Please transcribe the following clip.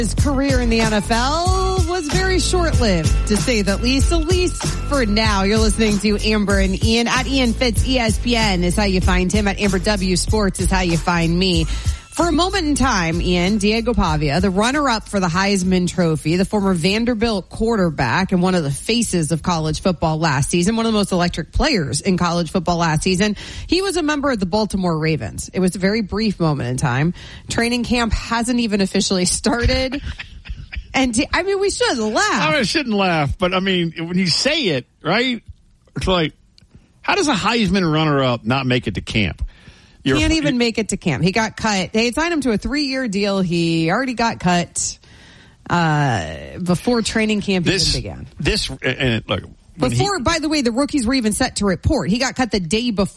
His career in the NFL was very short-lived, to say the least. At least for now. You're listening to Amber and Ian. At Ian Fitz, ESPN is how you find him. At Amber W Sports is how you find me. For a moment in time, Ian, Diego Pavia, the runner-up for the Heisman Trophy, the former Vanderbilt quarterback and one of the faces of college football last season, one of the most electric players in college football last season, he was a member of the Baltimore Ravens. It was a very brief moment in time. Training camp hasn't even officially started. And, we should laugh. I shouldn't laugh, but, when you say it, right, it's like, how does a Heisman runner-up not make it to camp? Can't even make it to camp. He got cut. They had signed him to a 3-year deal. He already got cut before training camp even began. By the way, the rookies were even set to report. He got cut the day before.